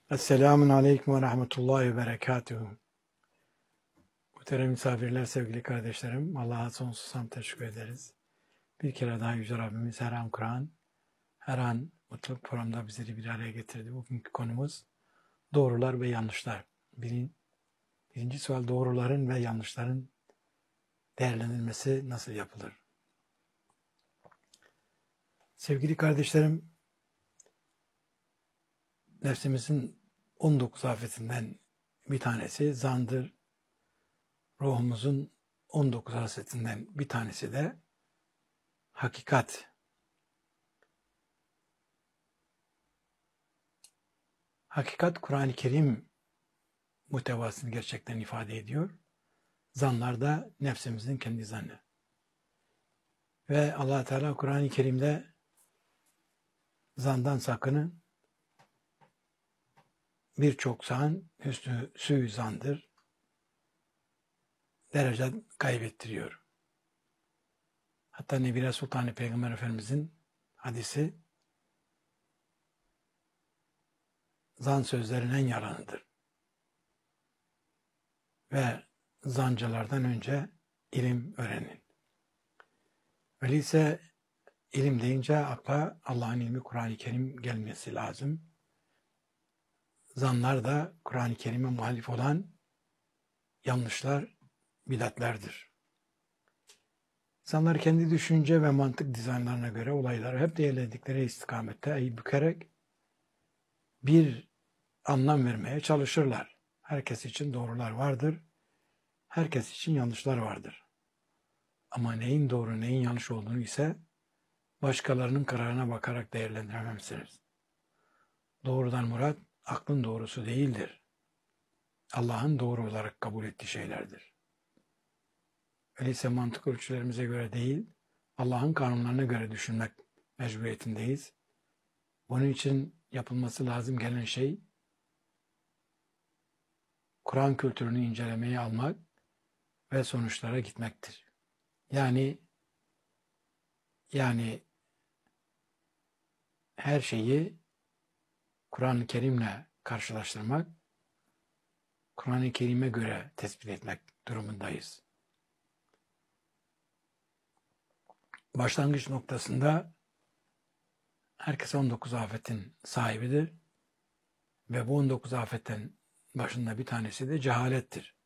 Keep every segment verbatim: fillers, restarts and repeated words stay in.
Esselamun Aleyküm ve Rahmetullahi ve Berekatuhu. Muhterem misafirler, sevgili kardeşlerim, Allah'a sonsuz hamd teşekkür ederiz. Bir kere daha Yüce Rabbimiz her an Kur'an, her an mutluluk programda bizleri bir araya getirdi. Bugünkü konumuz doğrular ve yanlışlar. Birin, birinci sual, doğruların ve yanlışların değerlendirilmesi nasıl yapılır? Sevgili kardeşlerim, nefsimizin on dokuz afetinden bir tanesi zandır. Ruhumuzun on dokuz hasretinden bir tanesi de hakikat. Hakikat, Kur'an-ı Kerim muhtevasını gerçekten ifade ediyor. Zanlar da nefsimizin kendi zannı. Ve Allah Teala Kur'an-ı Kerim'de zandan sakının, birçok zan hüsnü sü zandır, derece kaybettiriyor. Hatta Nebi Sultan Peygamber Efendimizin hadisi, zan sözlerin en yalanıdır. Ve zancılardan önce ilim öğrenin. Öyleyse ilim deyince akla Allah'ın ilmi, Kur'an-ı Kerim gelmesi lazım. Zanlar da Kur'an-ı Kerim'e muhalif olan yanlışlar, bidatlerdir. İnsanlar kendi düşünce ve mantık dizaynlarına göre olayları hep değerlendikleri istikamette eğip bükerek bir anlam vermeye çalışırlar. Herkes için doğrular vardır, herkes için yanlışlar vardır. Ama neyin doğru, neyin yanlış olduğunu ise başkalarının kararına bakarak değerlendiremezsiniz. Doğrudan murat, aklın doğrusu değildir. Allah'ın doğru olarak kabul ettiği şeylerdir. Öyleyse mantık ölçülerimize göre değil, Allah'ın kanunlarına göre düşünmek mecburiyetindeyiz. Bunun için yapılması lazım gelen şey, Kur'an kültürünü incelemeye almak ve sonuçlara gitmektir. Yani, yani her şeyi Kur'an-ı Kerim'le karşılaştırmak, Kur'an-ı Kerim'e göre tespit etmek durumundayız. Başlangıç noktasında herkes on dokuz afetin sahibidir ve bu on dokuz afetten başında bir tanesi de cehalettir.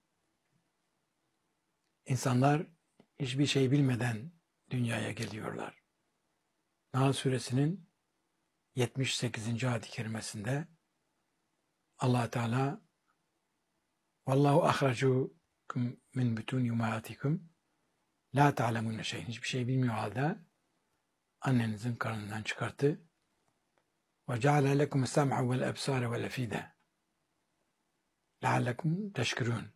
İnsanlar hiçbir şey bilmeden dünyaya geliyorlar. Nahl Suresinin yetmiş sekizinci ayet-i kerimesinde Allah Teala "Vallahu ahracukum min butuni ummahatikum la ta'lemun şey'in" hiçbir şey bilmiyor halde annenizin karnından çıkarttı. "Ve ceale lekum es-sem'a vel ebsara vel efide leallekum teşkurun."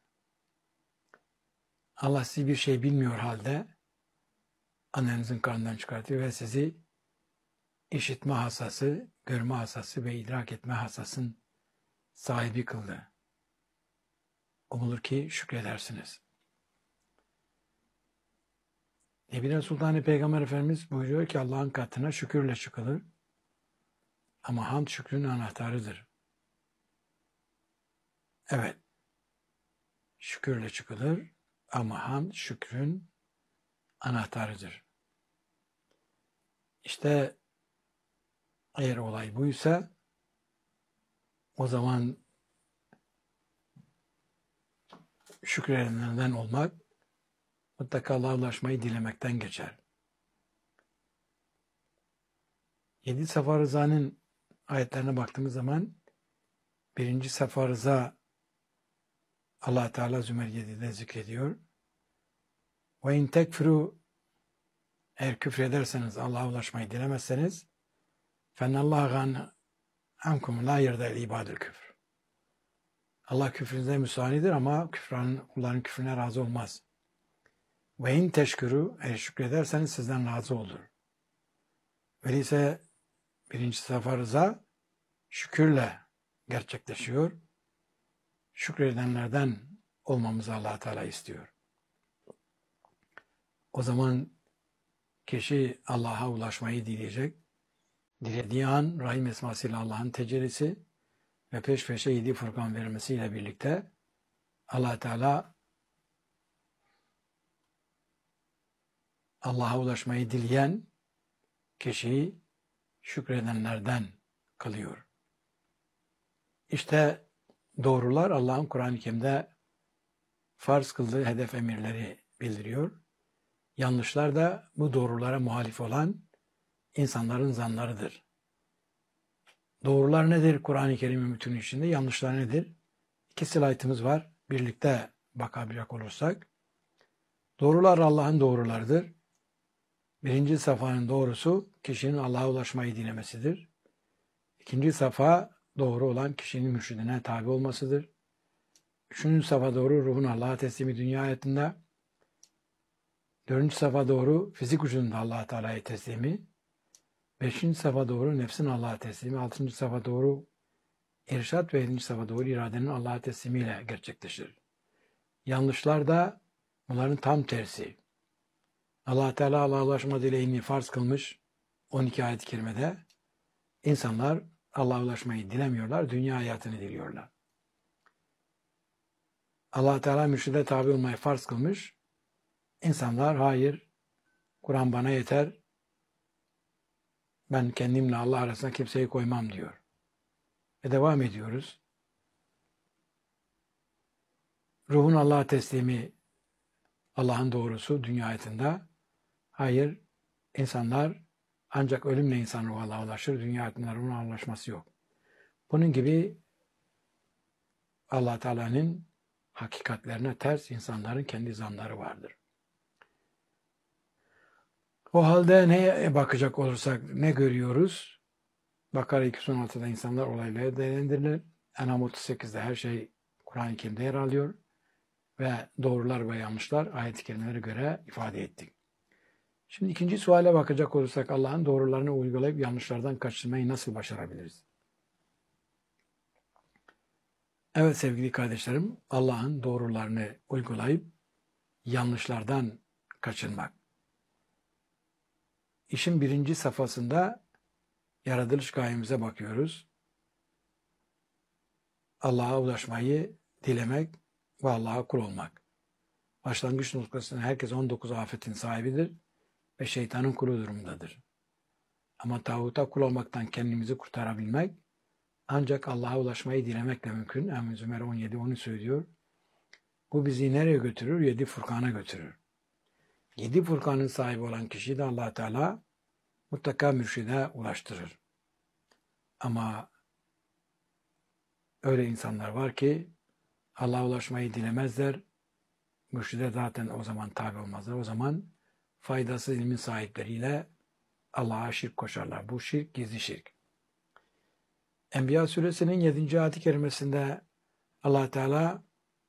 Allah sizi bir şey bilmiyor halde annenizin karnından çıkartıyor ve sizi işitme hassası, görme hassası ve idrak etme hassasın sahibi kıldı. Umulur ki şükredersiniz. Nebi Sultan Peygamber Efendimiz buyuruyor ki Allah'ın katına şükürle çıkılır. Ama hamd şükrün anahtarıdır. Evet, şükürle çıkılır ama hamd şükrün anahtarıdır. İşte eğer olay buysa o zaman şükredenlerden olmak mutlaka Allah'a ulaşmayı dilemekten geçer. Yedi Safa Rıza'nın ayetlerine baktığımız zaman birinci Safa Rıza Allah Teala Zümer yedide zikrediyor. Ve in tekfuru, eğer küfrederseniz, Allah'a ulaşmayı dilemezseniz, fenallahu gan ankum la yerdel ibadül küfr. Allah küfrünüze müsaanidir ama küfran, kulların küfrüne razı olmaz. Ve in teşkuru, eğer şükrederseniz sizden razı olur. Öyleyse birinci Safa Rıza şükürle gerçekleşiyor. Şükredenlerden olmamızı Allah Teala istiyor. O zaman kişi Allah'a ulaşmayı dileyecek. Dilediği an Rahim esmasıyla Allah'ın tecellisi ve peş peşe yedi Furkan verilmesiyle birlikte Allah Teala Allah'a ulaşmayı dileyen kişiyi şükredenlerden kılıyor. İşte doğrular Allah'ın Kur'an-ı Kerim'de farz kıldığı hedef emirleri bildiriyor. Yanlışlar da bu doğrulara muhalif olan insanların zanlarıdır. Doğrular nedir Kur'an-ı Kerim'in bütün içinde? Yanlışlar nedir? İki slaytımız var. Birlikte bakabilecek olursak. Doğrular Allah'ın doğrularıdır. Birinci safhanın doğrusu kişinin Allah'a ulaşmayı dilemesidir. İkinci safa doğru olan kişinin mürşidine tabi olmasıdır. Üçüncü safa doğru ruhun Allah'a teslimi dünya hayatında. Dördüncü safa doğru fizik vücudunda Allah-u Teala'ya teslimi. Beşinci safa doğru nefsin Allah'a teslimi. Altıncı safa doğru irşat ve yedinci safa doğru iradenin Allah'a teslimiyle gerçekleşir. Yanlışlar da bunların tam tersi. Allah Teala Allah'a ulaşma dileğini farz kılmış on iki ayet-i kerimede. İnsanlar Allah'a ulaşmayı dilemiyorlar, dünya hayatını diliyorlar. Allah Teala mürşide tabi olmayı farz kılmış. İnsanlar hayır, Kur'an bana yeter, ben kendimle Allah arasında kimseyi koymam diyor. Ve devam ediyoruz. Ruhun Allah'a teslimi Allah'ın doğrusu dünya hayatında. Hayır, insanlar ancak ölümle insan ruhu Allah'a ulaşır, dünya hayatında ruhun ulaşması yok. Bunun gibi Allah Teala'nın hakikatlerine ters insanların kendi zanları vardır. O halde neye bakacak olursak ne görüyoruz? Bakara iki yüz on altıda insanlar olaylara değerlendirilir. En'am otuz sekizde her şey Kur'an-ı Kerim'de yer alıyor ve doğrular ve yanlışlar ayet-i kerimelere göre ifade ettik. Şimdi ikinci suale bakacak olursak Allah'ın doğrularını uygulayıp yanlışlardan kaçınmayı nasıl başarabiliriz? Evet sevgili kardeşlerim, Allah'ın doğrularını uygulayıp yanlışlardan kaçınmak. İşin birinci safhasında yaratılış gayemize bakıyoruz. Allah'a ulaşmayı dilemek ve Allah'a kul olmak. Başlangıç noktasında herkes on dokuz afetin sahibidir ve şeytanın kulu durumundadır. Ama tağuta kul olmaktan kendimizi kurtarabilmek ancak Allah'a ulaşmayı dilemekle mümkün. Emm-i Zümer on yedi onu söylüyor. Bu bizi nereye götürür? Yedi Furkan'a götürür. Yedi Furkan'ın sahibi olan kişiyi de Allah Teala mutlaka mürşide ulaştırır. Ama öyle insanlar var ki Allah'a ulaşmayı dilemezler. Mürşide zaten o zaman tabi olmazlar. O zaman faydasız ilmin sahipleriyle Allah'a şirk koşarlar. Bu şirk gizli şirk. Enbiya suresinin yedinci ayet-i kerimesinde Allah Teala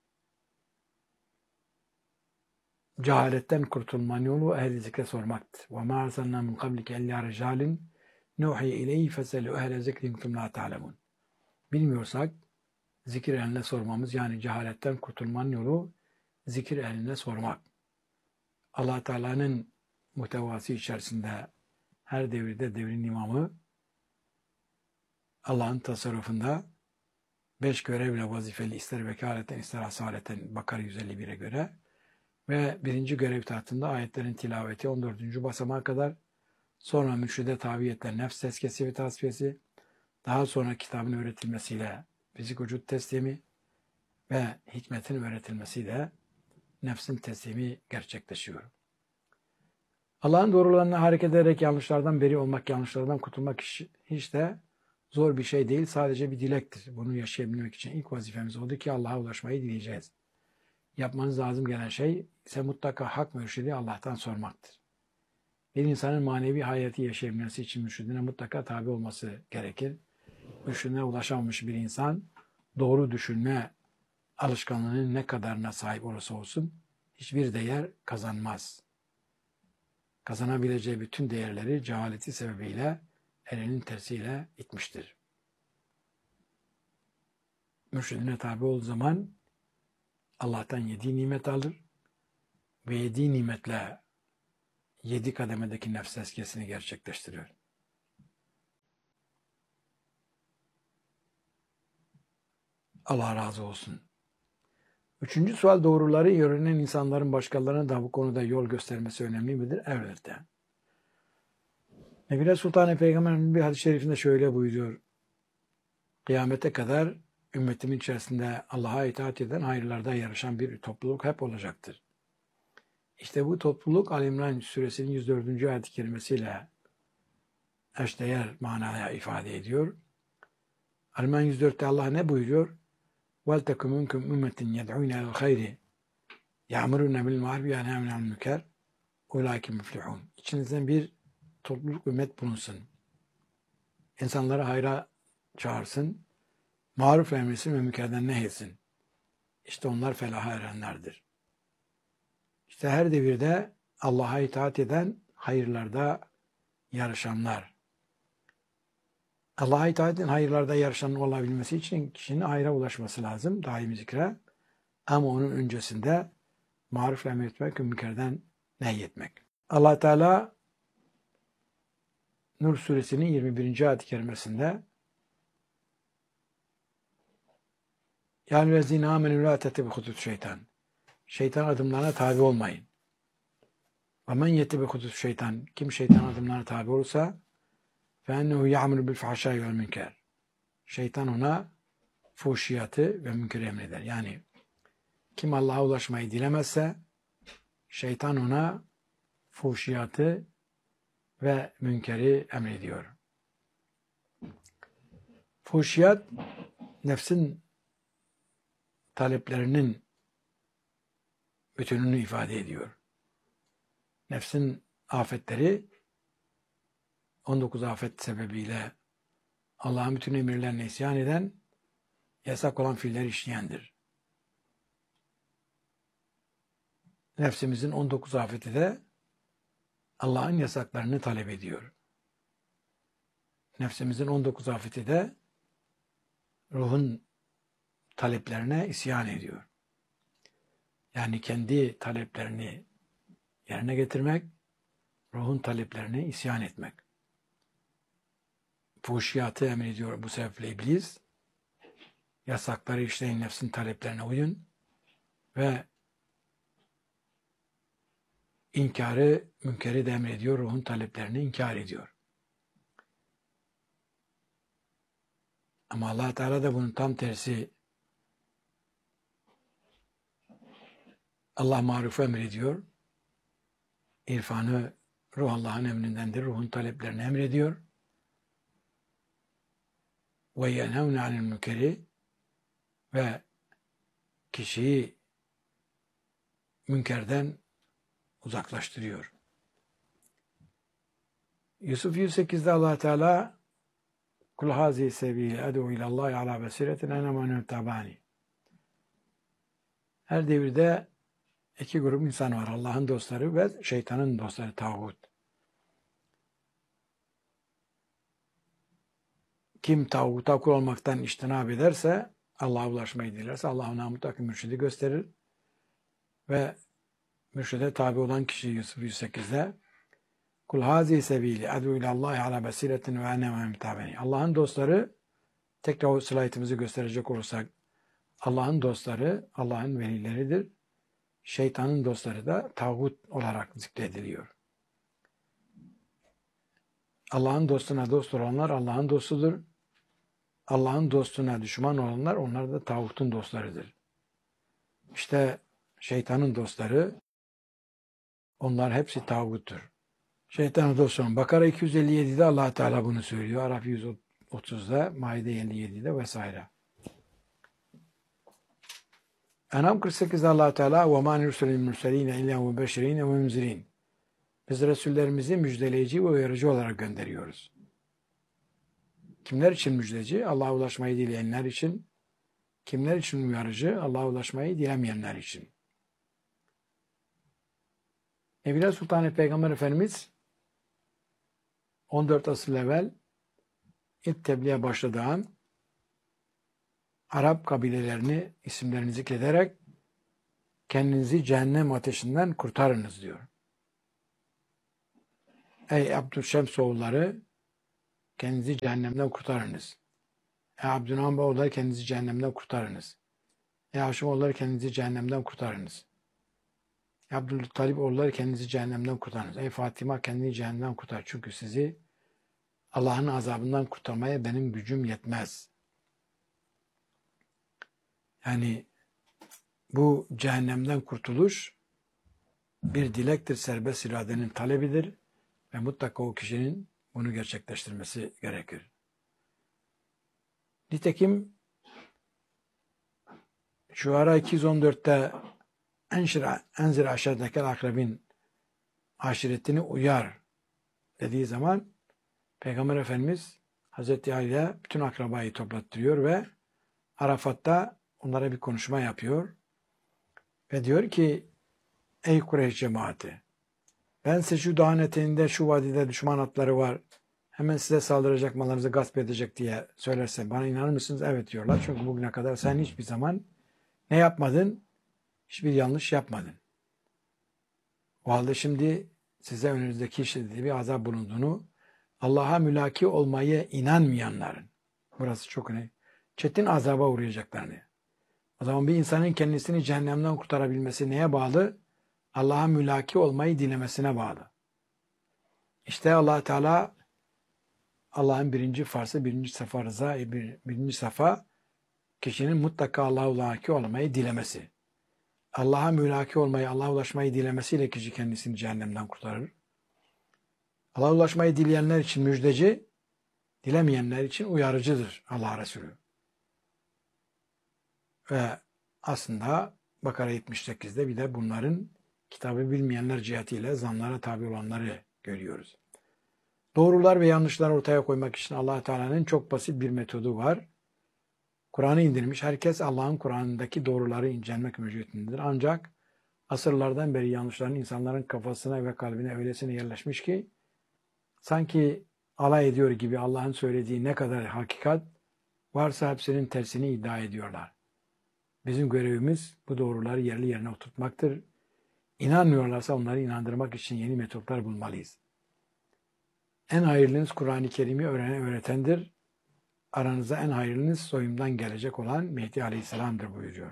cehaletten kurtulmanın yolu ehli zikre sormaktır. وَمَا أَرْسَلْنَا مِنْ قَبْلِكَ اَلَّا رِجَالٍ نُوحِي اِلَيْهِ فَسَلُوا اَهْلَ ذِكْرٍ كُنْتُمْ لَا تَعْلَمُونَ. Bilmiyorsak zikir ehline sormamız, yani cehaletten kurtulmanın yolu zikir ehline sormak. Allah Teala'nın muhtevası içerisinde her devirde devrin imamı Allah'ın tasarrufunda beş görevle vazifeli, ister vekaleten ister asaleten Bakara yüz elli bire göre ve birinci görev tahtında ayetlerin tilaveti on dördüncü basamağa kadar, sonra mürşide tabiyetle nefs tezkiyesi ve tasfiyesi, daha sonra kitabın öğretilmesiyle fizik vücut teslimi ve hikmetin öğretilmesiyle nefsin teslimi gerçekleşiyor. Allah'ın doğrularına hareket ederek yanlışlardan beri olmak, yanlışlardan kurtulmak hiç de zor bir şey değil. Sadece bir dilektir. Bunu yaşayabilmek için ilk vazifemiz oldu ki Allah'a ulaşmayı dileyeceğiz. Yapmanız lazım gelen şey ise mutlaka hak mürşidi Allah'tan sormaktır. Bir insanın manevi hayatı yaşayabilmesi için mürşidine mutlaka tabi olması gerekir. Mürşidine ulaşamamış bir insan doğru düşünme alışkanlığının ne kadarına sahip olursa olsun hiçbir değer kazanmaz. Kazanabileceği bütün değerleri cehaleti sebebiyle elinin tersiyle itmiştir. Mürşidine tabi olduğu zaman Allah'tan yedi nimet alır ve yedi nimetle yedi kademedeki nefs tezkiyesini gerçekleştiriyor. Allah razı olsun. Üçüncü sual, doğruları öğrenen insanların başkalarına da bu konuda yol göstermesi önemli midir? Elbette. Nebile Sultan Peygamber'in bir hadis-i şerifinde şöyle buyuruyor. Kıyamete kadar ümmetimin içerisinde Allah'a itaat eden, hayırlarda yarışan bir topluluk hep olacaktır. İşte bu topluluk Ali İmran suresinin yüz dördüncü ayet-i kerimesiyle eşdeğer manaya ifade ediyor. Ali İmran yüz dörtte Allah ne buyuruyor? وَلْتَكُمْ مِنْكُمْ اُمَّةٍ يَدْعُونَ اَلَى الْخَيْرِ يَعْمُرُونَ بِالْمَعْرُفِ وَيَنْهَوْنَ عَنِ الْمُنكَرِ اُولَٰئِكَ مُفْلِحُونَ. İçinizden bir topluluk, ümmet bulunsun. İnsanları hayra çağırsın, maruf emretsin ve münkerden nehyetsin. İşte onlar felaha erenlerdir. İşte her devirde Allah'a itaat eden, hayırlarda yarışanlar. Allah'a itaat eden, hayırlarda yarışan olabilmesi için kişinin hayra ulaşması lazım, daimi zikre. Ama onun öncesinde maruf emretmek ve münkerden nehyetmek. Allah Teala Nur suresinin yirmi birinci ayet-i kerimesinde Ya eyyühellezîne âmenû lâ tettebi'û şeytan. Şeytan adımlarına tabi olmayın. Ve men yettebi'û şeytan. Kim şeytan adımlarına tabi olursa فَاَنَّهُ يَعْمُلُ بِالْفَحْشَاءِ وَالْمُنكَرِ. Şeytan ona fuhşiyatı ve münkeri emreder. Yani kim Allah'a ulaşmayı dilemezse şeytan ona fuhşiyatı ve münkeri emrediyor. Fuhşiyat, nefsin taleplerinin bütününü ifade ediyor. Nefsin afetleri, on dokuz afet sebebiyle Allah'ın bütün emirlerine isyan eden, yasak olan fiiller işleyendir. Nefsimizin on dokuz afeti de Allah'ın yasaklarını talep ediyor. Nefsimizin on dokuz afeti de ruhun taleplerine isyan ediyor. Yani kendi taleplerini yerine getirmek, ruhun taleplerine isyan etmek. Fuhşiyatı emrediyor bu sebeple iblis. Yasakları işleyin, nefsin taleplerine uyun ve inkarı, münkeri de emrediyor, ruhun taleplerini inkar ediyor. Ama Allah Teala da bunun tam tersi, Allah marufu emrediyor. İrfanı, ruh Allah'ın emrindendir. Ruhun taleplerini emrediyor. Ve yenhevne anil münkeri, ve kişiyi münkerden uzaklaştırıyor. Yusuf yüz sekizde Allah Teala Kul hazi sebili ed'u ilallahi ala basiretin ene men tabani. Her devirde iki grup insan var. Allah'ın dostları ve şeytanın dostları, tağut. Kim tağuta kul olmaktan iştinab ederse, Allah'a ulaşmayı dilerse Allah ona mutlaka mürşidi gösterir. Ve mürşide tabi olan kişi Yusuf yüz sekizde Kul hazi sebili ed'u ilallahi ala basiretin ve ene men tabani. Allah'ın dostları, tekrar o slaytımızı gösterecek olursak, Allah'ın dostları Allah'ın velileridir. Şeytanın dostları da tağut olarak zikrediliyor. Allah'ın dostuna dost olanlar Allah'ın dostudur. Allah'ın dostuna düşman olanlar onlar da tağutun dostlarıdır. İşte şeytanın dostları, onlar hepsi tağuttur. Şeytanın dostları. Bakara iki yüz elli yedide Allah Teala bunu söylüyor. Araf yüz otuzda, Maide elli yedide vesaire. Enam kırk sekizde Allah Teala وَمَا نُرْسَلِ الْمُرْسَلِينَ اِلَّا مُبَشِّرِينَ وَمُنْزِرِينَ. Biz Resullerimizi müjdeleyici ve uyarıcı olarak gönderiyoruz. Kimler için müjdeci? Allah'a ulaşmayı dileyenler için. Kimler için uyarıcı? Allah'a ulaşmayı dilemeyenler için. Nebiler Sultan Peygamber Efendimiz on dört asır evvel ilk tebliğe başladığı an Arap kabilelerini, isimlerini zikrederek kendinizi cehennem ateşinden kurtarınız diyor. Ey Abdülşems oğulları, kendinizi cehennemden kurtarınız. Ey Abdülhamid oğulları kendinizi cehennemden kurtarınız. Ey Haşim oğulları kendinizi cehennemden kurtarınız. Ey Abdülmuttalip oğulları kendinizi cehennemden kurtarınız. Ey Fatıma kendini cehennemden kurtar. Çünkü sizi Allah'ın azabından kurtarmaya benim gücüm yetmez. Yani bu cehennemden kurtuluş bir dilektir, serbest iradenin talebidir ve mutlaka o kişinin bunu gerçekleştirmesi gerekir. Nitekim Şuara iki yüz on dörtte enzir aşağıdakiler akrabin aşiretini uyar dediği zaman Peygamber Efendimiz Hazreti Ali'ye bütün akrabayı toplattırıyor ve Arafat'ta onlara bir konuşma yapıyor. Ve diyor ki ey Kureyş cemaati, ben size şu dağın eteğinde şu vadide düşman atları var, hemen size saldıracak, mallarınızı gasp edecek diye söylerse bana inanır mısınız? Evet diyorlar. Çünkü bugüne kadar sen hiçbir zaman ne yapmadın? Hiçbir yanlış yapmadın. O halde şimdi size önünüzdeki şiddetli bir azap bulunduğunu, Allah'a mülaki olmayı inanmayanların, burası çok önemli, çetin azaba uğrayacaklarını. O zaman bir insanın kendisini cehennemden kurtarabilmesi neye bağlı? Allah'a mülaki olmayı dilemesine bağlı. İşte Allah Teala Allah'ın birinci farsı, birinci safa rıza, bir, birinci safa kişinin mutlaka Allah'a mülaki olmayı dilemesi. Allah'a mülaki olmayı, Allah'a ulaşmayı dilemesiyle kişi kendisini cehennemden kurtarır. Allah'a ulaşmayı dileyenler için müjdeci, dilemeyenler için uyarıcıdır Allah Resulü. Ve aslında Bakara yetmiş sekizde bir de bunların kitabı bilmeyenler cihetiyle zanlara tabi olanları görüyoruz. Doğrular ve yanlışlar ortaya koymak için Allah Teala'nın çok basit bir metodu var. Kur'an'ı indirmiş. Herkes Allah'ın Kur'an'ındaki doğruları incelmek mecburiyetindedir. Ancak asırlardan beri yanlışların insanların kafasına ve kalbine öylesine yerleşmiş ki sanki alay ediyor gibi Allah'ın söylediği ne kadar hakikat varsa hepsinin tersini iddia ediyorlar. Bizim görevimiz bu doğruları yerli yerine oturtmaktır. İnanmıyorlarsa onları inandırmak için yeni metotlar bulmalıyız. En hayırlınız Kur'an-ı Kerim'i öğrenen öğretendir. Aranızda en hayırlınız soyumdan gelecek olan Mehdi Aleyhisselam'dır buyuruyor.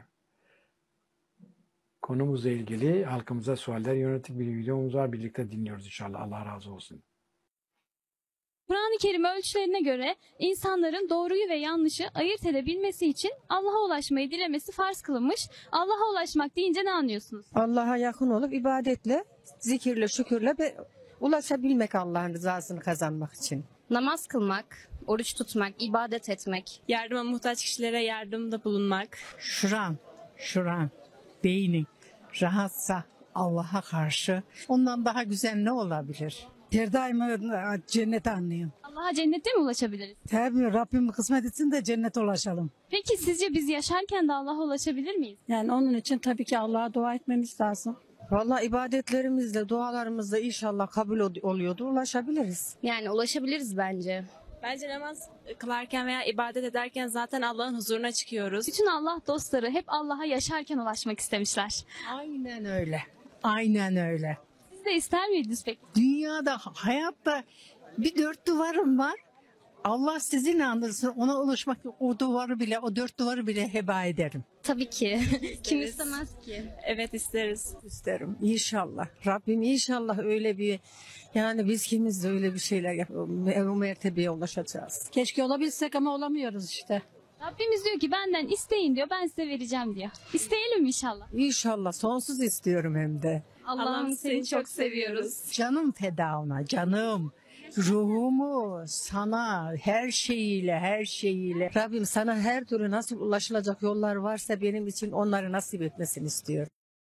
Konumuzla ilgili halkımıza sualler yönelik bir videomuz var. Birlikte dinliyoruz inşallah. Allah razı olsun. Kur'an-ı Kerim ölçülerine göre insanların doğruyu ve yanlışı ayırt edebilmesi için Allah'a ulaşmayı dilemesi farz kılınmış. Allah'a ulaşmak deyince ne anlıyorsunuz? Allah'a yakın olup ibadetle, zikirle, şükürle ve ulaşabilmek Allah'ın rızasını kazanmak için. Namaz kılmak, oruç tutmak, ibadet etmek. Yardıma muhtaç kişilere yardımda bulunmak. Şuran, şuran, beynin rahatsa Allah'a karşı ondan daha güzel ne olabilir? Her daima cennete anlayın. Allah'a cennette mi ulaşabiliriz? Tabii Rabbim kısmet etsin de cennete ulaşalım. Peki sizce biz yaşarken de Allah'a ulaşabilir miyiz? Yani onun için tabii ki Allah'a dua etmemiz lazım. Vallahi ibadetlerimizle, dualarımızla inşallah kabul ol- oluyordur, ulaşabiliriz. Yani ulaşabiliriz bence. Bence namaz kılarken veya ibadet ederken zaten Allah'ın huzuruna çıkıyoruz. Bütün Allah dostları hep Allah'a yaşarken ulaşmak istemişler. Aynen öyle. Aynen öyle. Siz de ister miydiniz peki? Dünyada, hayatta bir dört duvarım var. Allah sizi inandırsın, ona ulaşmak, o duvarı bile, o dört duvarı bile heba ederim. Tabii ki. Kim istemez ki? Evet isteriz. İsterim inşallah. Rabbim inşallah öyle bir, yani biz kimiz de öyle bir şeyler yapalım. O mertebeye ulaşacağız. Keşke olabilsek ama olamıyoruz işte. Rabbimiz diyor ki benden isteyin diyor, ben size vereceğim diyor. İsteyelim inşallah. İnşallah sonsuz istiyorum hem de. Allah'ım seni çok seviyoruz. Canım feda ona, canım. Ruhumu sana her şeyiyle, her şeyiyle. Rabbim sana her türlü nasıl ulaşılacak yollar varsa benim için onları nasip etmesini istiyorum.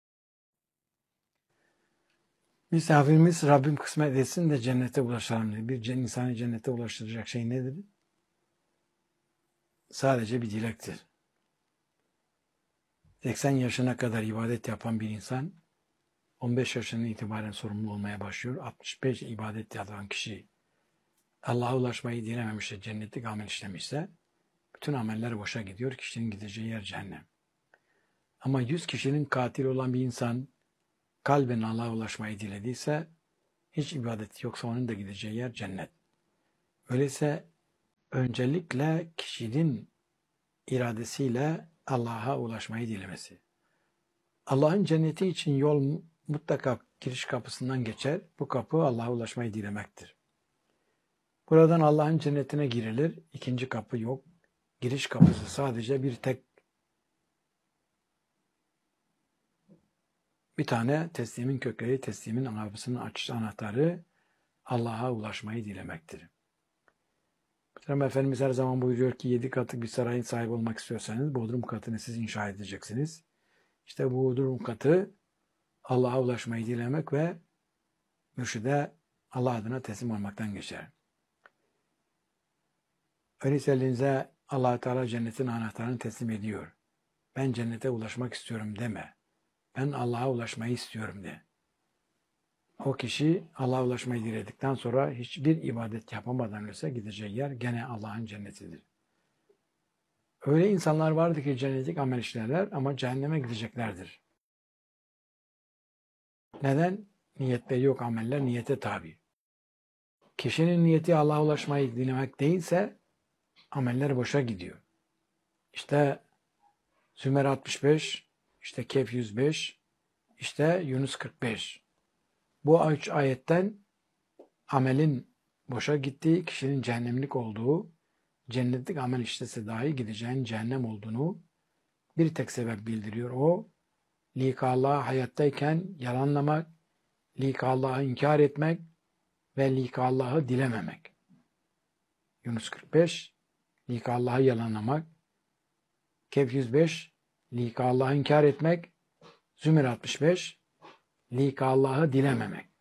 Misafirimiz Rabbim kısmet etsin de cennete ulaşalım diye. Bir insanı cennete ulaştıracak şey nedir? Sadece bir dilektir. seksen yaşına kadar ibadet yapan bir insan on beş yaşından itibaren sorumlu olmaya başlıyor. altmış beş ibadet yapan kişi Allah'a ulaşmayı dilememişse, cennetlik amel işlemişse bütün ameller boşa gidiyor. Kişinin gideceği yer cehennem. Ama yüz kişinin katili olan bir insan kalben Allah'a ulaşmayı dilediyse hiç ibadeti yoksa onun da gideceği yer cennet. Öyleyse öncelikle kişinin iradesiyle Allah'a ulaşmayı dilemesi. Allah'ın cenneti için yol mutlaka giriş kapısından geçer. Bu kapı Allah'a ulaşmayı dilemektir. Buradan Allah'ın cennetine girilir. İkinci kapı yok. Giriş kapısı sadece bir tek bir tane teslimin kökleri, teslimin kapısının açış anahtarı Allah'a ulaşmayı dilemektir. Muhterem Efendimiz her zaman buyuruyor ki yedi katlık bir sarayın sahibi olmak istiyorsanız Bodrum katını siz inşa edeceksiniz. İşte bu Bodrum katı Allah'a ulaşmayı dilemek ve mürşide Allah adına teslim olmaktan geçer. Öyleyse elinize Allah-u Teala cennetin anahtarını teslim ediyor. Ben cennete ulaşmak istiyorum deme. Ben Allah'a ulaşmayı istiyorum de. O kişi Allah'a ulaşmayı diledikten sonra hiçbir ibadet yapamadan ölse gideceği yer gene Allah'ın cennetidir. Öyle insanlar vardı ki cennetik amel işlerler ama cehenneme gideceklerdir. Neden? Niyetleri yok ameller, niyete tabi. Kişinin niyeti Allah'a ulaşmayı dilemek değilse ameller boşa gidiyor. İşte Zümer altmış beş, işte Kehf yüz beş, işte Yunus kırk beş. Bu üç ayetten amelin boşa gittiği, kişinin cehennemlik olduğu, cennetlik amel işlese dahi gideceğin cehennem olduğunu bir tek sebep bildiriyor. O, lika Allah'a hayattayken yalanlamak, lika Allah'ı inkar etmek ve lika Allah'ı dilememek. Yunus kırk beş, lika Allah'ı yalanlamak, Kehf yüz beş, lika Allah'ı inkar etmek, Zümer altmış beş, lika Allah'ı dilememek.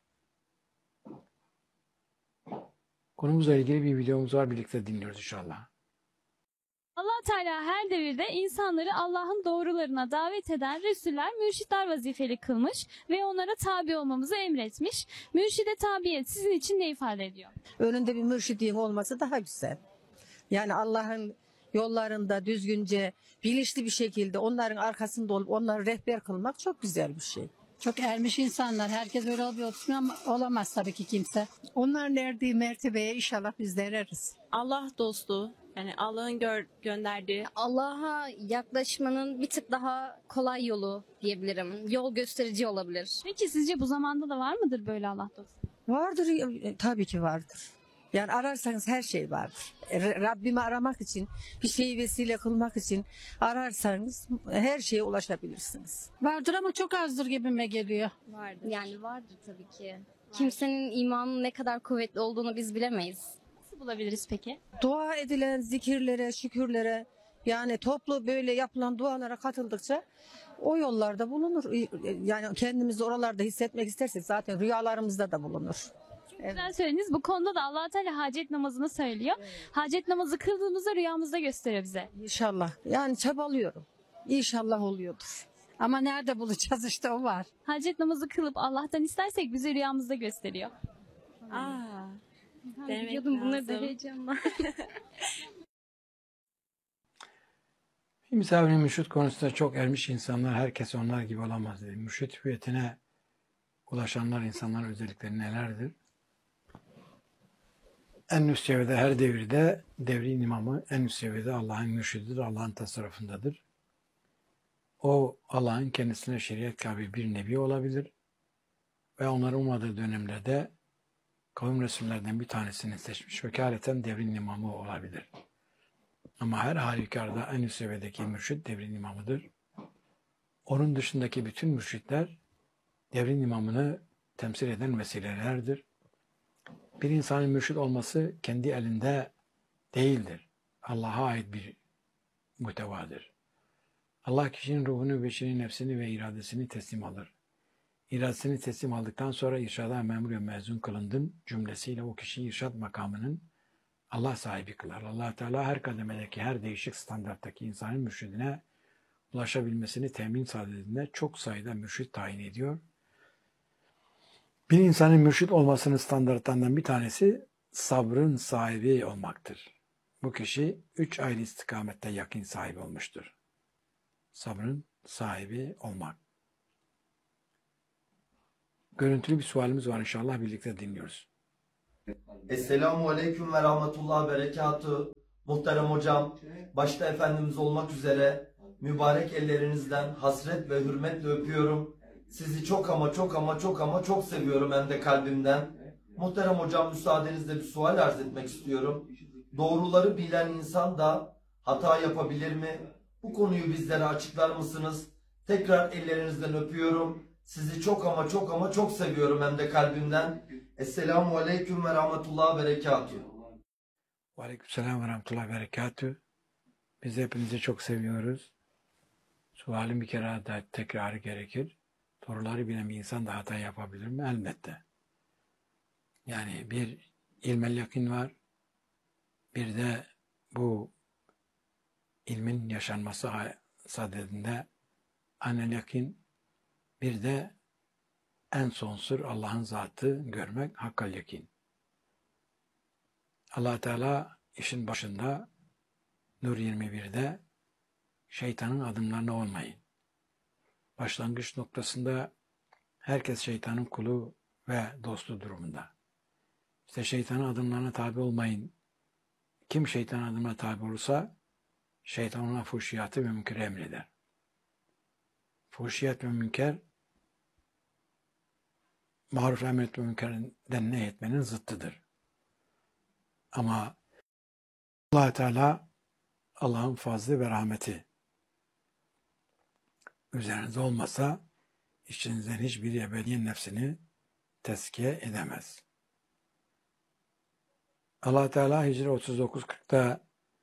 Konumuzla ilgili bir videomuz var, birlikte dinliyoruz inşallah. Allah Teala her devirde insanları Allah'ın doğrularına davet eden Resuller, mürşitler vazifeli kılmış ve onlara tabi olmamızı emretmiş. Mürşide tabiyet sizin için ne ifade ediyor? Önünde bir mürşidin olması daha güzel. Yani Allah'ın yollarında düzgünce, bilinçli bir şekilde onların arkasında olup onları rehber kılmak çok güzel bir şey. Çok ermiş insanlar. Herkes öyle olmuyor ama olamaz tabii ki kimse. Onların erdiği mertebeye inşallah biz de ereriz. Allah dostu, yani Allah'ın gör- gönderdiği Allah'a yaklaşmanın bir tık daha kolay yolu diyebilirim. Yol gösterici olabilir. Peki sizce bu zamanda da var mıdır böyle Allah dostu? Vardır, e, tabii ki vardır. Yani ararsanız her şey vardır. E, Rabbimi aramak için, bir şeyi vesile kılmak için ararsanız her şeye ulaşabilirsiniz. Vardır ama çok azdır gibime geliyor. Vardır. Yani vardır tabii ki. Kimsenin imanının ne kadar kuvvetli olduğunu biz bilemeyiz. Nasıl bulabiliriz peki? Dua edilen zikirlere, şükürlere, yani toplu böyle yapılan dualara katıldıkça o yollarda bulunur. Yani kendimizi oralarda hissetmek istersek zaten rüyalarımızda da bulunur. Güzel söylediniz. Bu konuda da Allah Teala hacet namazını söylüyor. Hacet namazı kıldığımızda rüyamızda gösteriyor bize. İnşallah. Yani çabalıyorum. İnşallah oluyordur. Ama nerede bulacağız işte o var. Hacet namazı kılıp Allah'tan istersek bize rüyamızda gösteriyor. Aa, denemek Biliyordum bunları da lazım. heyecanla. Bir misafirin mürşit konusunda çok ermiş insanlar, herkes onlar gibi olamaz dedi. Mürşit hüviyetine ulaşanlar, insanların özellikleri nelerdir? En üst seviyede her devirde devrin imamı, en üst seviyede Allah'ın mürşididir, Allah'ın tasarrufundadır. O Allah'ın kendisine şeriat tabi bir nebi olabilir ve onların ummadığı dönemlerde kavim Resullerden bir tanesini seçmiş, vekaleten devrin imamı olabilir. Ama her halükarda en üst seviyedeki mürşid devrin imamıdır. Onun dışındaki bütün mürşitler devrin imamını temsil eden vesilelerdir. Bir insanın mürşid olması kendi elinde değildir. Allah'a ait bir mutevadır. Allah kişinin ruhunu, beşinin nefsini ve iradesini teslim alır. İradesini teslim aldıktan sonra irşada memur ve mezun kılındın cümlesiyle o kişiyi irşad makamının Allah sahibi kılar. Allah Teala her kademedeki, her değişik standarttaki insanın mürşidine ulaşabilmesini temin sağladığında çok sayıda mürşid tayin ediyor. Bir insanın mürşid olmasının standartlarından bir tanesi sabrın sahibi olmaktır. Bu kişi üç ayrı istikamette yakin sahibi olmuştur. Sabrın sahibi olmak. Görüntülü bir sualimiz var, inşallah birlikte dinliyoruz. Esselamu Aleyküm ve Rahmetullah Berekatü. Muhterem hocam, başta Efendimiz olmak üzere mübarek ellerinizden hasret ve hürmetle öpüyorum. Sizi çok ama çok ama çok ama çok seviyorum hem de kalbimden. Muhterem hocam, müsaadenizle bir sual arz etmek istiyorum. Doğruları bilen insan da hata yapabilir mi? Bu konuyu bizlere açıklar mısınız? Tekrar ellerinizden öpüyorum. Sizi çok ama çok ama çok seviyorum hem de kalbimden. Esselamu Aleyküm ve Rahmetullah ve Berekatuhu. Aleykümselam ve rahmetullahi ve berekatü. Biz hepinizi çok seviyoruz. Sualin bir kere daha tekrarı gerekir. Doğruları bilen bir insan da hata yapabilir mi? Elbette. Yani bir ilmel yakin var. Bir de bu ilmin yaşanması sadedinde anel yakin. Bir de en son sır Allah'ın zatı görmek hakkal yakin. Allah Teala işin başında Nur yirmi birde şeytanın adımlarına olmayın. Başlangıç noktasında herkes şeytanın kulu ve dostu durumunda. İşte şeytanın adımlarına tabi olmayın. Kim şeytanın adımına tabi olursa şeytan ona fuhşiyatı ve münkeri emreder. Fuhşiyat ve münker maruf emret ve münkerden nehyetmenin zıttıdır. Ama Allah Teala Allah'ın fazlı ve rahmeti üzerinize olmasa içinizden hiçbir ebediyen nefsini tezkiye edemez. Allah Teala Hicri otuz dokuz kırkta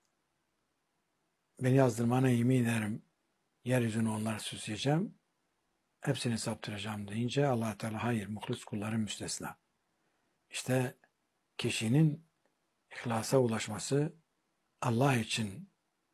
beni yazdırmana yemin ederim, yeryüzünü onları süsleyeceğim, hepsini saptıracağım deyince Allah Teala hayır, muhlis kulların müstesna. İşte kişinin ihlasa ulaşması, Allah için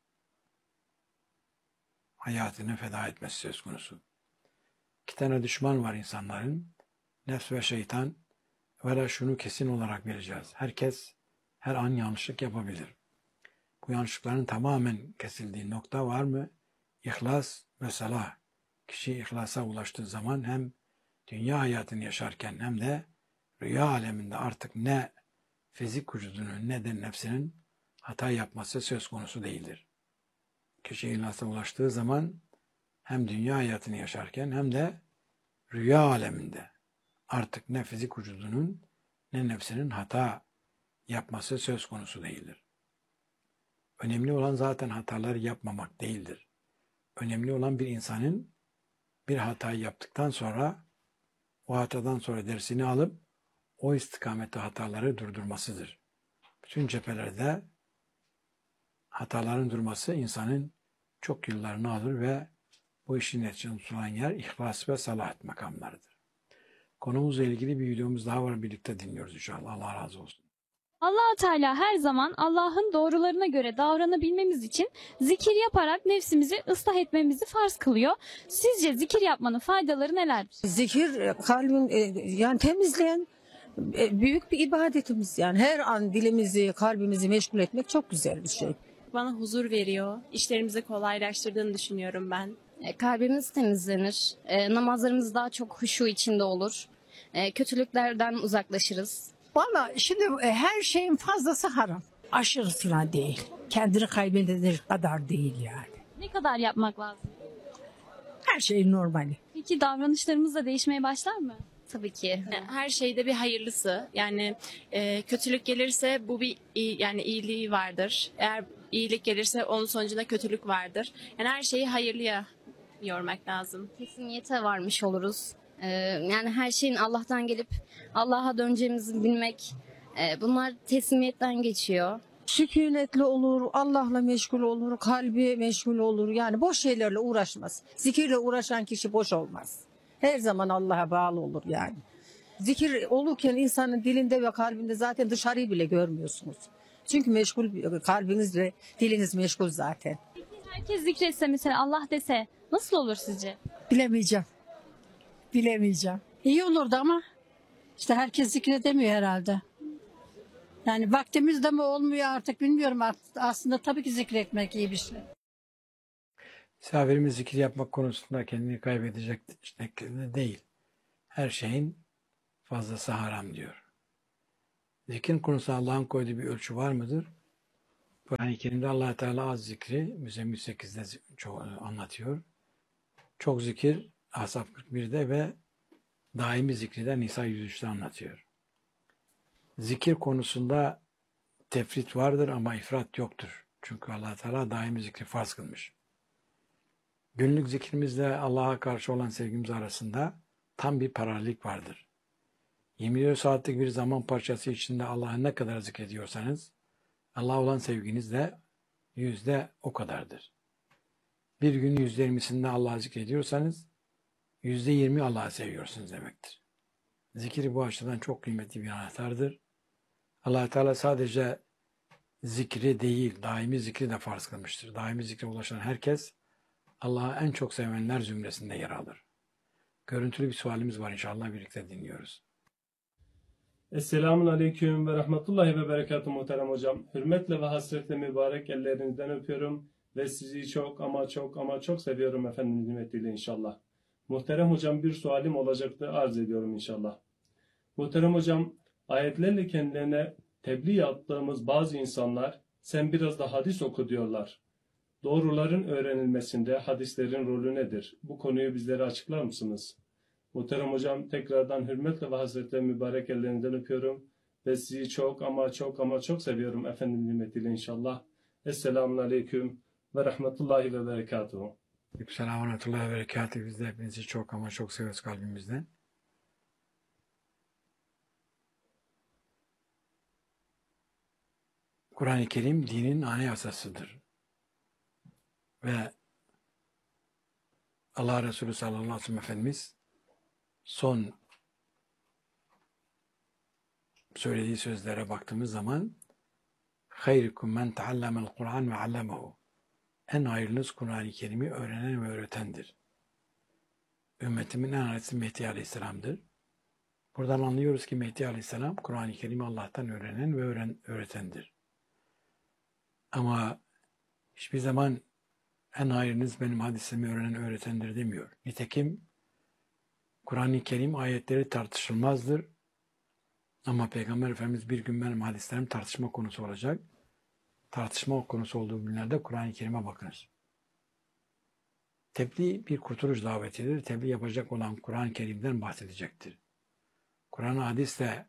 hayatını feda etmesi söz konusu. İki tane düşman var insanların, nefs ve şeytan. Ve şunu kesin olarak bileceğiz. Herkes her an yanlışlık yapabilir. Bu yanlışlıkların tamamen kesildiği nokta var mı? İhlas ve salah. Kişi ihlasa ulaştığı zaman hem dünya hayatını yaşarken hem de rüya aleminde artık ne fizik vücudunun ne de nefsinin hata yapması söz konusu değildir. Kişi ihlasa ulaştığı zaman hem dünya hayatını yaşarken hem de rüya aleminde artık ne fizik vücudunun ne nefsinin hata yapması söz konusu değildir. Önemli olan zaten hataları yapmamak değildir. Önemli olan bir insanın bir hatayı yaptıktan sonra o hatadan sonra dersini alıp o istikamette hataları durdurmasıdır. Bütün cephelerde hataların durması insanın çok yıllarını alır ve bu işin neticesinde tutulan yer ihlas ve salah makamlarıdır. Konumuzla ilgili bir videomuz daha var, birlikte dinliyoruz inşallah. Allah razı olsun. Allah Teala her zaman Allah'ın doğrularına göre davranabilmemiz için zikir yaparak nefsimizi ıslah etmemizi farz kılıyor. Sizce zikir yapmanın faydaları nelerdir? Zikir kalbin e, yani temizleyen e, büyük bir ibadetimiz yani. Her an dilimizi, kalbimizi meşgul etmek çok güzel bir şey. Bana huzur veriyor. İşlerimizi kolaylaştırdığını düşünüyorum ben. E, Kalbimiz temizlenir. E, namazlarımız daha çok huşu içinde olur. E, kötülüklerden uzaklaşırız. Valla şimdi e, her şeyin fazlası haram. Aşırısına değil. Kendini kaybedilir kadar değil yani. Ne kadar yapmak lazım? Her şeyin normali. Peki davranışlarımız da değişmeye başlar mı? Tabii ki. Her şeyde bir hayırlısı. Yani e, kötülük gelirse bu bir iyi, yani iyiliği vardır. Eğer iyilik gelirse onun sonucunda kötülük vardır. Yani her şeyi hayırlıya yormak lazım. Kesiniyete varmış oluruz. E, yani her şeyin Allah'tan gelip Allah'a döneceğimizi bilmek, e, bunlar teslimiyetten geçiyor. Sükunetli olur, Allah'la meşgul olur, kalbi meşgul olur. Yani boş şeylerle uğraşmaz. Zikirle uğraşan kişi boş olmaz. Her zaman Allah'a bağlı olur yani. Zikir olurken insanın dilinde ve kalbinde zaten dışarıyı bile görmüyorsunuz. Çünkü meşgul, kalbiniz ve diliniz meşgul zaten. Herkes zikretse mesela Allah dese nasıl olur sizce? Bilemeyeceğim. Bilemeyeceğim. İyi olurdu ama işte herkes zikredemiyor herhalde. Yani vaktimiz de mi olmuyor artık bilmiyorum. Aslında tabii ki zikretmek iyi bir şey. Misafirimiz zikir yapmak konusunda kendini kaybedecek şeklinde değil. Her şeyin fazlası haram diyor. Zikrin konusunda Allah'ın koyduğu bir ölçü var mıdır? Kur'an-ı Kerim'de Allah Teala az zikri Müzzemmil sekizde çok anlatıyor. Çok zikir Ahzab kırk birde ve daimi zikri de Nisa yüz üçte anlatıyor. Zikir konusunda tefrit vardır ama ifrat yoktur. Çünkü Allah Teala daimi zikri farz kılmış. Günlük zikrimizle Allah'a karşı olan sevgimiz arasında tam bir paralellik vardır. yirmi dört saatlik bir zaman parçası içinde Allah'ı ne kadar zikrediyorsanız, Allah'a olan sevginiz de yüzde o kadardır. Bir gün yüzde yirmisinde Allah'ı zikrediyorsanız, yüzde yirmi Allah'ı seviyorsunuz demektir. Zikir bu açıdan çok kıymetli bir anahtardır. Allah Teala sadece zikri değil, daimi zikri de farz kılmıştır. Daimi zikre ulaşan herkes, Allah'ı en çok sevenler zümresinde yer alır. Görüntülü bir sualimiz var, inşallah birlikte dinliyoruz. Esselamun Aleyküm ve Rahmetullahi ve Berekatuhu muhterem hocam. Hürmetle ve hasretle mübarek ellerinizden öpüyorum ve sizi çok ama çok ama çok seviyorum efendim nimetiyle inşallah. Muhterem hocam, bir sualim olacaktı, arz ediyorum inşallah. Muhterem hocam, ayetlerle kendilerine tebliğ yaptığımız bazı insanlar sen biraz da hadis oku diyorlar. Doğruların öğrenilmesinde hadislerin rolü nedir? Bu konuyu bizlere açıklar mısınız? Muhterem hocam, tekrardan hürmetle ve hasretle mübarek ellerinden öpüyorum ve sizi çok ama çok ama çok seviyorum efendim nimetiyle inşallah. Esselamun Aleyküm ve Rahmetullahi ve Berekatuhu. Selamun Aleyküm ve Berekatuhu. Biz de hepinizi çok ama çok seviyoruz kalbimizden. Kur'an-ı Kerim dinin anayasasıdır. Ve Allah Resulü sallallahu aleyhi ve sellem Efendimiz son söylediği sözlere baktığımız zaman hayrukum men taallamel Kur'an ve allamahu. En hayırlınız Kur'an-ı Kerim'i öğrenen ve öğretendir. Ümmetimin en hayırlısı Mehdi Aleyhisselam'dır. Buradan anlıyoruz ki Mehdi Aleyhisselam Kur'an-ı Kerim'i Allah'tan öğrenen ve öğren, öğretendir. Ama hiçbir zaman en hayırlınız benim hadisimi öğrenen öğretendir demiyor. Nitekim Kur'an-ı Kerim ayetleri tartışılmazdır. Ama Peygamber Efendimiz bir gün benim hadislerim tartışma konusu olacak. Tartışma konusu olduğu günlerde Kur'an-ı Kerim'e bakınız. Tebliğ bir kurtuluş davetidir. Tebliğ yapacak olan Kur'an-ı Kerim'den bahsedecektir. Kur'an-ı hadisle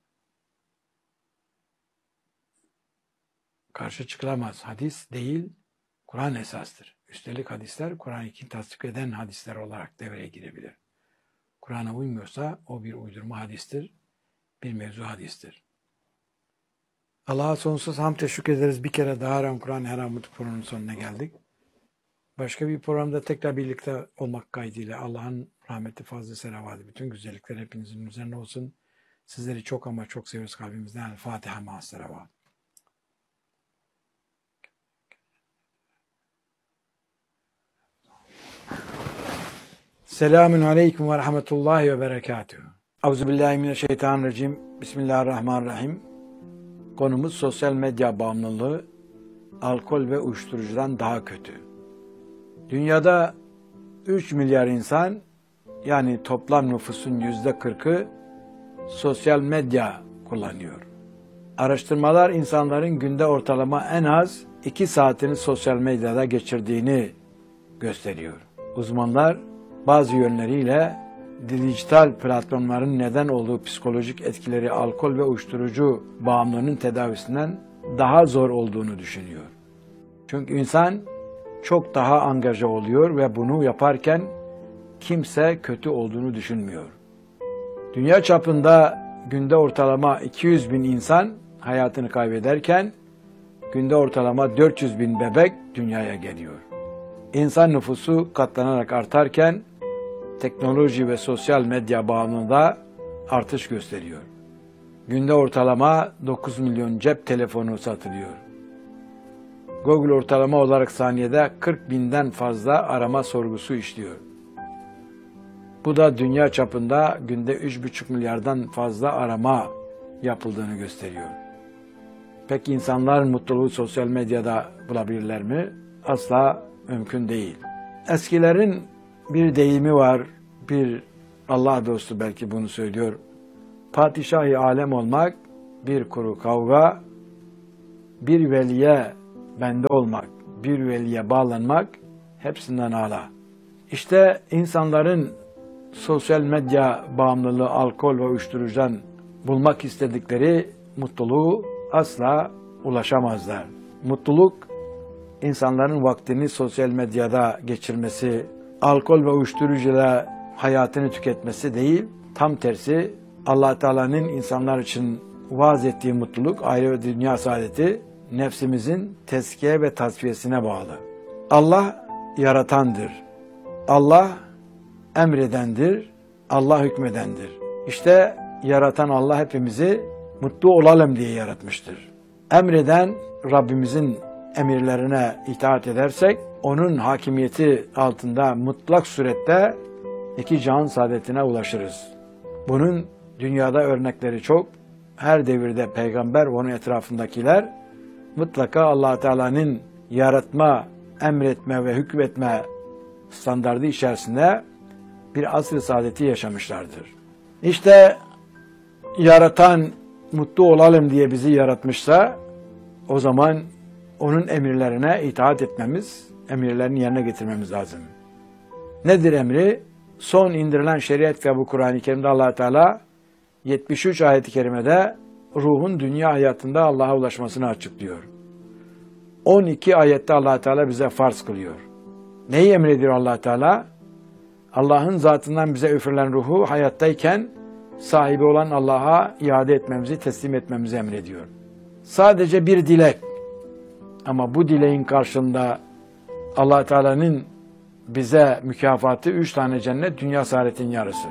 karşı çıkılamaz. Hadis değil, Kur'an esastır. Üstelik hadisler Kur'an-ı Kerim'i tasdik eden hadisler olarak devreye girebilir. Kur'an'a uymuyorsa o bir uydurma hadistir, bir mevzu hadistir. Allah'a sonsuz hamd teşekkür ederiz. Bir kere daha Ram Kur'an Her Hamd programının sonuna geldik. Başka bir programda tekrar birlikte olmak kaydıyla Allah'ın rahmeti, fazla selavatı, bütün güzellikler hepinizin üzerine olsun. Sizleri çok ama çok seviyoruz kalbimizden. Fatiha ma'as selavat. Selamun aleyküm ve rahmetullahi ve berekatuhu. Euzubillahimineşşeytanirracim. Bismillahirrahmanirrahim. Konumuz sosyal medya bağımlılığı, alkol ve uyuşturucudan daha kötü. Dünyada üç milyar insan, yani toplam nüfusun yüzde kırkı sosyal medya kullanıyor. Araştırmalar insanların günde ortalama en az iki saatini sosyal medyada geçirdiğini gösteriyor. Uzmanlar bazı yönleriyle dijital platformların neden olduğu psikolojik etkileri alkol ve uyuşturucu bağımlılığının tedavisinden daha zor olduğunu düşünüyor. Çünkü insan çok daha angaja oluyor ve bunu yaparken kimse kötü olduğunu düşünmüyor. Dünya çapında günde ortalama iki yüz bin insan hayatını kaybederken günde ortalama dört yüz bin bebek dünyaya geliyor. İnsan nüfusu katlanarak artarken teknoloji ve sosyal medya bağımlılığında artış gösteriyor. Günde ortalama dokuz milyon cep telefonu satılıyor. Google ortalama olarak saniyede kırk binden fazla arama sorgusu işliyor. Bu da dünya çapında günde üç buçuk milyardan fazla arama yapıldığını gösteriyor. Peki insanlar mutluluğu sosyal medyada bulabilirler mi? Asla mümkün değil. Eskilerin bir deyimi var, bir Allah dostu belki bunu söylüyor. Padişah-ı alem olmak bir kuru kavga, bir veliye bende olmak, bir veliye bağlanmak hepsinden âlâ. İşte insanların sosyal medya bağımlılığı, alkol ve uyuşturucudan bulmak istedikleri mutluluğu asla ulaşamazlar. Mutluluk, insanların vaktini sosyal medyada geçirmesi, alkol ve uyuşturucuyla hayatını tüketmesi değil, tam tersi Allah Teala'nın insanlar için vaaz ettiği mutluluk, aile ve dünya saadeti nefsimizin tezkiye ve tasfiyesine bağlı. Allah yaratandır. Allah emredendir. Allah hükmedendir. İşte yaratan Allah hepimizi mutlu olalım diye yaratmıştır. Emreden Rabbimizin emirlerine itaat edersek, onun hakimiyeti altında mutlak surette iki cihan saadetine ulaşırız. Bunun dünyada örnekleri çok. Her devirde peygamber ve onun etrafındakiler mutlaka Allah Teala'nın yaratma, emretme ve hükmetme standardı içerisinde bir asr-ı saadeti yaşamışlardır. İşte yaratan mutlu olalım diye bizi yaratmışsa o zaman onun emirlerine itaat etmemiz, emirlerini yerine getirmemiz lazım. Nedir emri? Son indirilen şeriat ve bu Kur'an-ı Kerim'de Allah Teala yetmiş üç ayet-i kerimede ruhun dünya hayatında Allah'a ulaşmasını açıklıyor. on iki ayette Allah Teala bize farz kılıyor. Neyi emrediyor Allah Teala? Allah'ın zatından bize üfürülen ruhu hayattayken sahibi olan Allah'a iade etmemizi, teslim etmemizi emrediyor. Sadece bir dilek. Ama bu dileğin karşılığında Allah Teala'nın bize mükafatı üç tane cennet, dünya saadetin yarısı.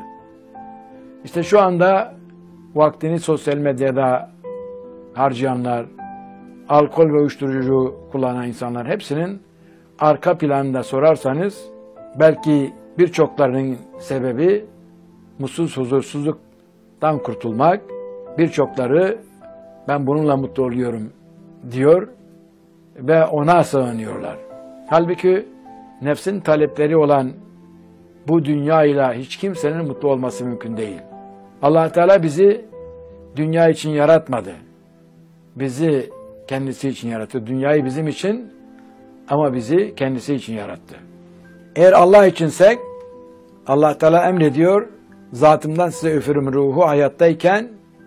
İşte şu anda vaktini sosyal medyada harcayanlar, alkol ve uyuşturucu kullanan insanlar hepsinin arka planında sorarsanız belki birçoklarının sebebi mutsuz, huzursuzluktan kurtulmak, birçokları ben bununla mutlu oluyorum diyor ve ona sığınıyorlar. Halbuki nefsin talepleri olan bu dünyayla hiç kimsenin mutlu olması mümkün değil. Allah Teala bizi dünya için yaratmadı. Bizi kendisi için yarattı. Dünyayı bizim için ama bizi kendisi için yarattı. Eğer Allah içinsek Allah Teala emrediyor, zatımdan size üfürüm ruhu hayattayken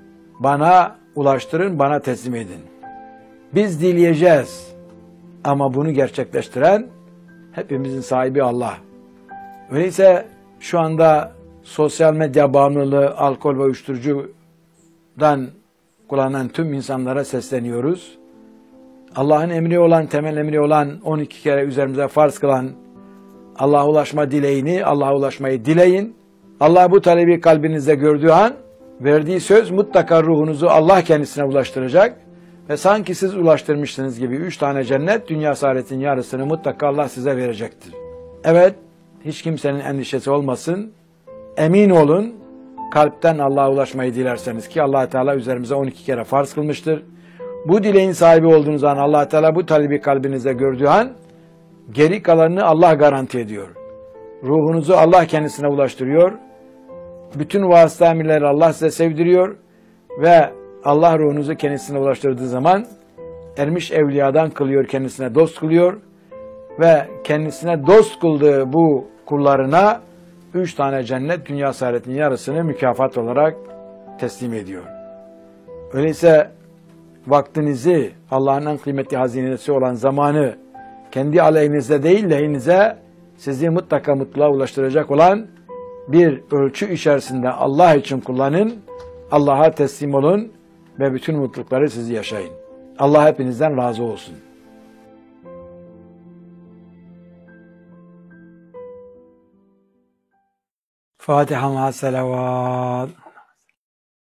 bana ulaştırın, bana teslim edin. Biz dileyeceğiz ama bunu gerçekleştiren hepimizin sahibi Allah. Öyleyse şu anda sosyal medya bağımlılığı, alkol ve uyuşturucudan kullanan tüm insanlara sesleniyoruz. Allah'ın emri olan, temel emri olan, on iki kere üzerimize farz kılan Allah'a ulaşma dileğini, Allah'a ulaşmayı dileyin. Allah bu talebi kalbinizde gördüğü an verdiği söz mutlaka ruhunuzu Allah kendisine ulaştıracak ve sanki siz ulaştırmışsınız gibi üç tane cennet, dünya saadetin yarısını mutlaka Allah size verecektir. Evet, hiç kimsenin endişesi olmasın. Emin olun, kalpten Allah'a ulaşmayı dilerseniz ki Allah Teala üzerimize on iki kere farz kılmıştır. Bu dileğin sahibi olduğunuz an Allah Teala bu talebi kalbinizde gördüğü an geri kalanını Allah garanti ediyor. Ruhunuzu Allah kendisine ulaştırıyor. Bütün vasıta emirleri Allah size sevdiriyor ve Allah ruhunuzu kendisine ulaştırdığı zaman ermiş evliyadan kılıyor, kendisine dost kılıyor ve kendisine dost kıldığı bu kullarına üç tane cennet, dünya saadetinin yarısını mükafat olarak teslim ediyor. Öyleyse vaktinizi, Allah'ın en kıymetli hazinesi olan zamanı kendi aleyhinize değil lehinize sizi mutlaka mutluluğa ulaştıracak olan bir ölçü içerisinde Allah için kullanın, Allah'a teslim olun ve bütün mutlulukları sizi yaşayın. Allah hepinizden razı olsun. Fatiha ma selavat.